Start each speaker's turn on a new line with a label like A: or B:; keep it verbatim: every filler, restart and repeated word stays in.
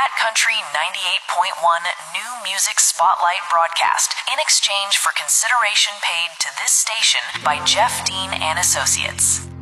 A: Cat Country ninety-eight point one New Music Spotlight broadcast in exchange for consideration paid to this station by Jeff Dean and Associates.